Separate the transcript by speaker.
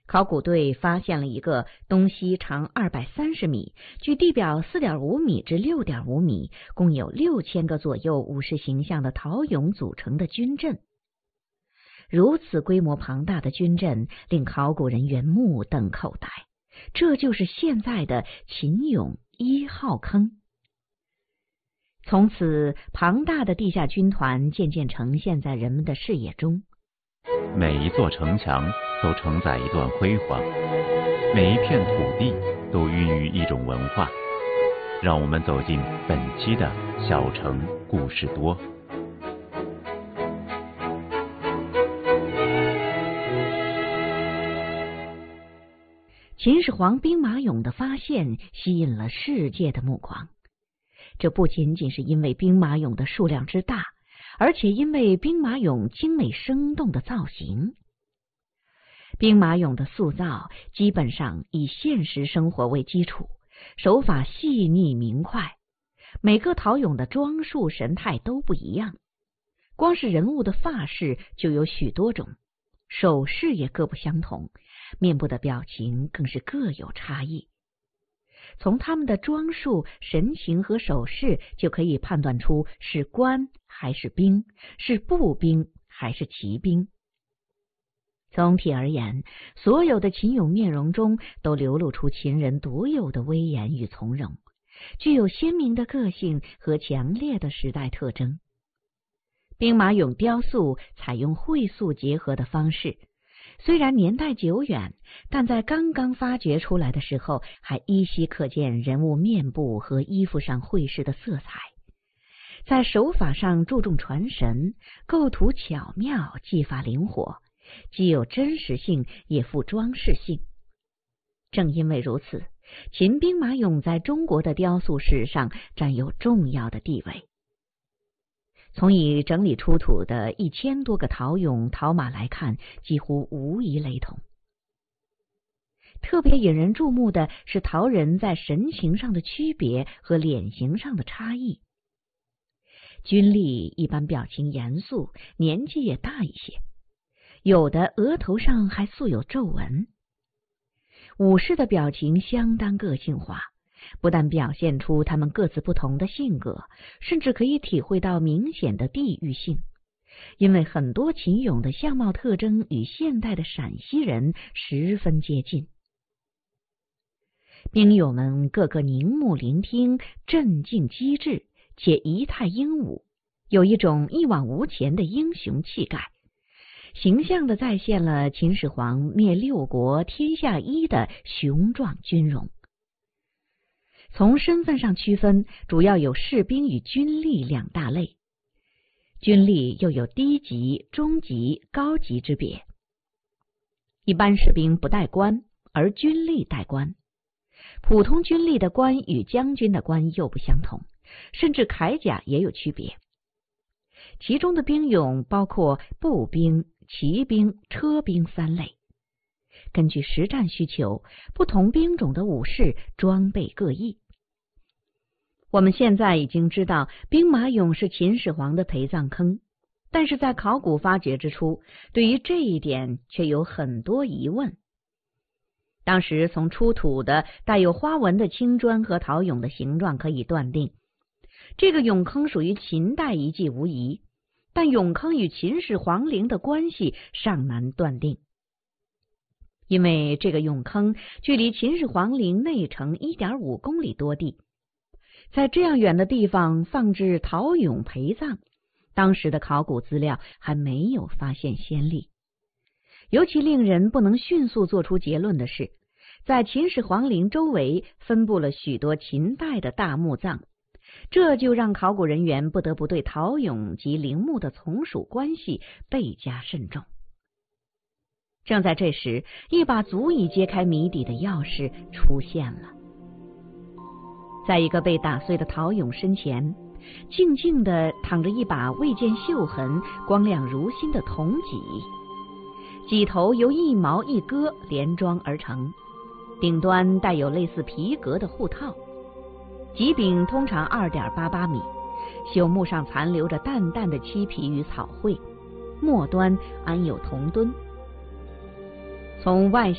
Speaker 1: 考古队发现了一个东西长230米，距地表4.5米至6.5米，共有6000个左右武士形象的陶俑组成的军阵。如此规模庞大的军阵令考古人员目瞪口呆，这就是现在的秦俑1号坑。从此，庞大的地下军团渐渐呈现在人们的视野中。
Speaker 2: 每一座城墙都承载一段辉煌，每一片土地都孕育一种文化。让我们走进本期的小城故事多。
Speaker 1: 秦始皇兵马俑的发现吸引了世界的目光，这不仅仅是因为兵马俑的数量之大，而且因为兵马俑精美生动的造型。兵马俑的塑造基本上以现实生活为基础，手法细腻明快，每个陶俑的装束神态都不一样，光是人物的发饰就有许多种，首饰也各不相同，面部的表情更是各有差异。从他们的装束、神情和手势就可以判断出是官还是兵，是步兵还是骑兵。总体而言，所有的秦俑面容中都流露出秦人独有的威严与从容，具有鲜明的个性和强烈的时代特征。兵马俑雕塑采用绘塑结合的方式，虽然年代久远，但在刚刚发掘出来的时候，还依稀可见人物面部和衣服上绘饰的色彩。在手法上注重传神，构图巧妙，技法灵活，既有真实性，也富装饰性。正因为如此，秦兵马俑在中国的雕塑史上占有重要的地位。从已整理出土的1000多个陶俑陶马来看，几乎无一雷同。特别引人注目的是陶人在神情上的区别和脸型上的差异。军吏一般表情严肃，年纪也大一些，有的额头上还素有皱纹。武士的表情相当个性化，不但表现出他们各自不同的性格，甚至可以体会到明显的地域性，因为很多秦俑的相貌特征与现代的陕西人十分接近。兵俑们个个凝目聆听，镇静机智，且仪态英武，有一种一往无前的英雄气概，形象地再现了秦始皇灭6国天下一的雄壮军容。从身份上区分，主要有士兵与军吏2大类。军吏又有低级、中级、高级之别。一般士兵不戴冠，而军吏戴冠。普通军吏的冠与将军的冠又不相同，甚至铠甲也有区别。其中的兵俑包括步兵、骑兵、车兵3类。根据实战需求，不同兵种的武士装备各异。我们现在已经知道兵马俑是秦始皇的陪葬坑，但是在考古发掘之初，对于这一点却有很多疑问。当时从出土的带有花纹的青砖和陶俑的形状可以断定，这个俑坑属于秦代遗迹无疑，但俑坑与秦始皇陵的关系尚难断定。因为这个俑坑距离秦始皇陵内城 1.5 公里多地，在这样远的地方放置陶俑陪葬，当时的考古资料还没有发现先例。尤其令人不能迅速做出结论的是，在秦始皇陵周围分布了许多秦代的大墓葬，这就让考古人员不得不对陶俑及陵墓的从属关系倍加慎重。正在这时，一把足以揭开谜底的钥匙出现了。在一个被打碎的陶俑身前，静静地躺着一把未见锈痕、光亮如新的铜戟，戟头由1矛1戈连装而成，顶端带有类似皮革的护套，戟柄通常 2.88 米，朽木上残留着淡淡的漆皮与草绘，末端安有铜墩。从外